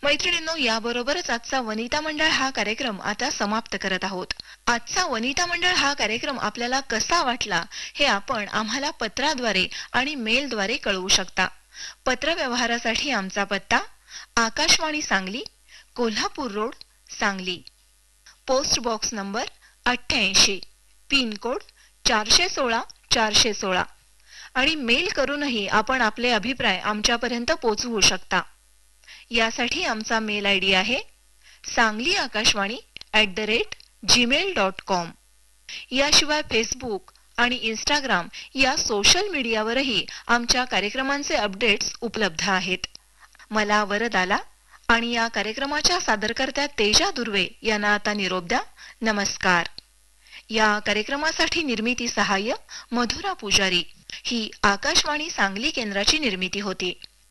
मैत्रिणींनो, याबरोबरच आजचा वनिता मंडळ हा कार्यक्रम आता समाप्त करत आहोत. आजचा वनिता मंडळ हा कार्यक्रम आपल्याला कसा वाटला हे आपण आम्हाला पत्राद्वारे आणि मेलद्वारे कळवू शकता. पत्र व्यवहारासाठी आमचा पत्ता: Akashvani Sangli, Kolhapur road, Sangli. Post box number 88, pin code 416 आणि मेल करूनही आपण आपले अभिप्राय आमच्यापर्यंत पोहोचवू शकता. यासाठी आमचा मेल आयडी आहे sangliakashvani@gmail.com. याशिवाय फेसबुक आणि इंस्टाग्राम या सोशल मीडियावरही आमच्या कार्यक्रमांचे अपडेट्स उपलब्ध आहेत. मला वरदाला आणि या कार्यक्रमाच्या सादरकर्त्या तेजा दुर्वे यांना आता निरोप द्या. नमस्कार. या कार्यक्रमासाठी निर्मिती सहाय्य मधुरा पुजारी. ही आकाशवाणी सांगली केंद्राची निर्मिती होती.